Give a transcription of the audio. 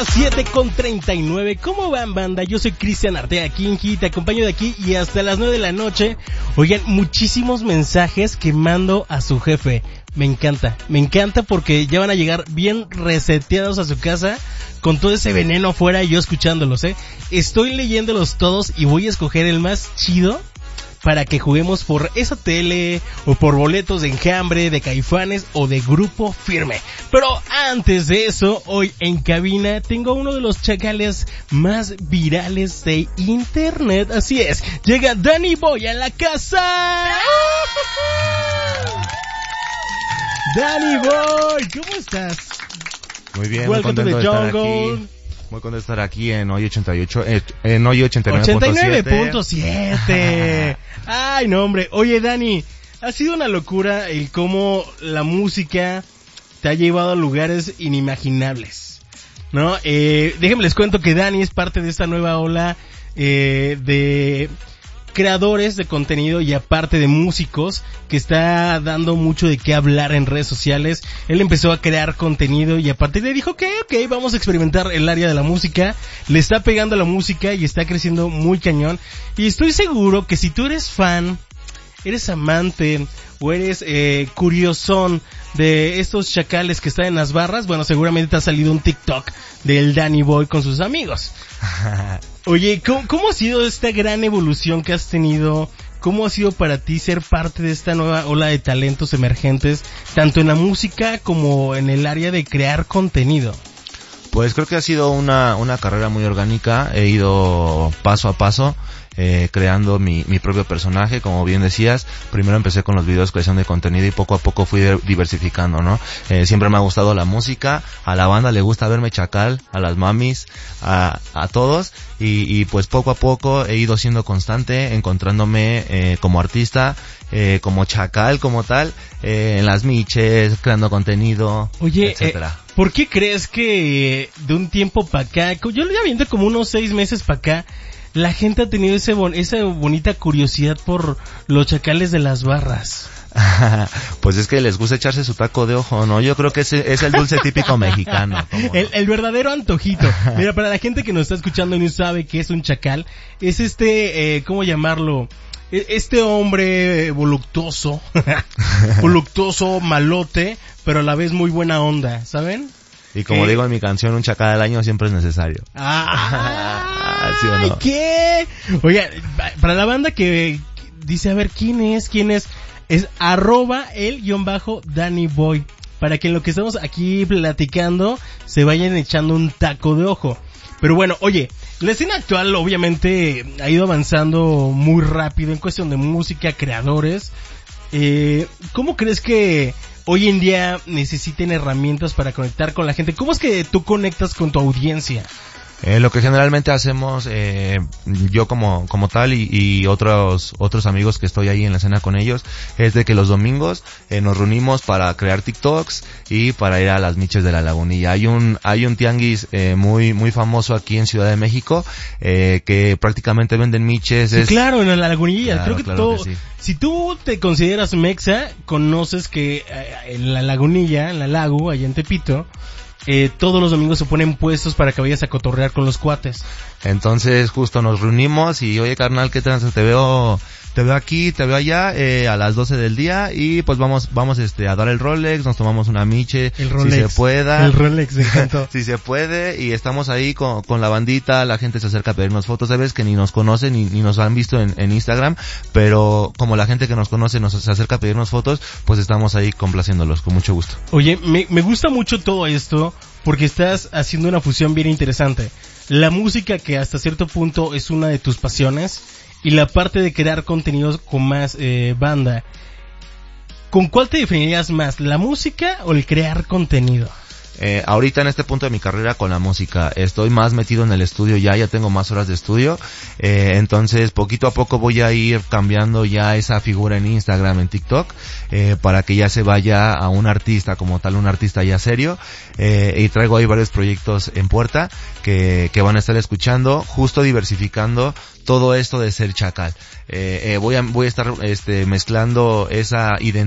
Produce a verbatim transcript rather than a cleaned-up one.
las siete con treinta y nueve. ¿Cómo van, banda? Yo soy Cristian Artea Kinky, te acompaño de aquí y hasta las nueve de la noche. Oigan, muchísimos mensajes que mando a su jefe. Me encanta, me encanta porque ya van a llegar bien reseteados a su casa con todo ese veneno afuera y yo escuchándolos, ¿eh? Estoy leyéndolos todos y voy a escoger el más chido para que juguemos por esa tele o por boletos de Enjambre, de Caifanes o de Grupo Firme. Pero antes de eso, hoy en cabina tengo uno de los chacales más virales de internet. Así es, llega Danny Boy a la casa. Danny Boy, ¿cómo estás? Muy bien, Welcome muy contento de estar jungle. aquí. Muy contento de estar aquí en hoy ochenta y ocho, eh, en hoy ochenta y nueve punto siete. ochenta y nueve punto siete. Ay, no, hombre. Oye, Dani, ha sido una locura el cómo la música te ha llevado a lugares inimaginables, ¿no? Eh, déjenme les cuento que Dani es parte de esta nueva ola eh, de creadores de contenido y aparte de músicos que está dando mucho de qué hablar en redes sociales. Él empezó a crear contenido y a partir de ahí dijo que ok, vamos a experimentar el área de la música. Le está pegando a la música y está creciendo muy cañón. Y estoy seguro que si tú eres fan, eres amante o eres eh, curiosón de estos chacales que están en las barras, bueno, seguramente te ha salido un TikTok del Danny Boy con sus amigos. Oye, ¿cómo, ¿cómo ha sido esta gran evolución que has tenido? ¿Cómo ha sido para ti ser parte de esta nueva ola de talentos emergentes, tanto en la música como en el área de crear contenido? Pues creo que ha sido una, una carrera muy orgánica. He ido paso a paso. Eh, creando mi, mi propio personaje, como bien decías. Primero empecé con los videos, creación de contenido y poco a poco fui diversificando, ¿no? Eh, siempre me ha gustado la música, a la banda le gusta verme chacal, a las mamis, a, a todos y, y pues poco a poco he ido siendo constante, encontrándome eh, como artista, eh, como chacal, como tal, eh, en las miches, creando contenido, Oye, etcétera. Eh, ¿por qué crees que de un tiempo para acá, yo ya viendo como unos seis meses para acá, la gente ha tenido ese bon- esa bonita curiosidad por los chacales de las barras? Pues es que les gusta echarse su taco de ojo, ¿no? Yo creo que ese es el dulce típico mexicano. el, el verdadero antojito. Mira, para la gente que nos está escuchando y no sabe qué es un chacal, es este, eh, ¿cómo llamarlo? Este hombre voluptuoso, voluptuoso, malote, pero a la vez muy buena onda, ¿saben? Y como eh, digo en mi canción, un chacal al año siempre es necesario. Ah, ¿sí o no? ¿Qué? Oiga, para la banda que dice, a ver, ¿quién es? ¿Quién es? Es arroba el guión bajo Danny Boy. Para que en lo que estamos aquí platicando se vayan echando un taco de ojo. Pero bueno, oye, la escena actual obviamente ha ido avanzando muy rápido en cuestión de música, creadores. Eh, ¿Cómo crees que hoy en día necesiten herramientas para conectar con la gente? ¿Cómo es que tú conectas con tu audiencia? Eh, lo que generalmente hacemos, eh, yo como como tal y, y otros otros amigos que estoy ahí en la escena con ellos, es de que los domingos eh, nos reunimos para crear TikToks y para ir a las miches de la Lagunilla. Hay un hay un tianguis eh, muy muy famoso aquí en Ciudad de México eh, que prácticamente venden miches. Sí, es... claro, en la Lagunilla. Claro, Creo que claro todo. Que sí. Si tú te consideras mexa, conoces que eh, en la Lagunilla, en la Lagu, allá en Tepito, Eh, todos los domingos se ponen puestos para que vayas a cotorrear con los cuates. Entonces justo nos reunimos y oye carnal, ¿qué trans? Te veo, te veo aquí, te veo allá, eh, a las doce del día y pues vamos, vamos este a dar el Rolex, nos tomamos una miche, el Rolex, si se pueda. El Rolex, me encantó. Si se puede y estamos ahí con, con la bandita, la gente se acerca a pedirnos fotos, sabes que ni nos conocen ni, ni nos han visto en, en Instagram, pero como la gente que nos conoce nos se acerca a pedirnos fotos, pues estamos ahí complaciéndolos con mucho gusto. Oye, me, me gusta mucho todo esto porque estás haciendo una fusión bien interesante. La música, que hasta cierto punto es una de tus pasiones, y la parte de crear contenidos con más eh, banda. ¿Con cuál te definirías más, la música o el crear contenido? Eh, ahorita en este punto de mi carrera con la música estoy más metido en el estudio ya, ya tengo más horas de estudio, eh, entonces poquito a poco voy a ir cambiando ya esa figura en Instagram, en TikTok, eh, para que ya se vaya a un artista como tal, un artista ya serio, eh, y traigo ahí varios proyectos en puerta que, que van a estar escuchando, justo diversificando todo esto de ser chacal. Eh, eh, voy a, voy a estar este, mezclando esa identidad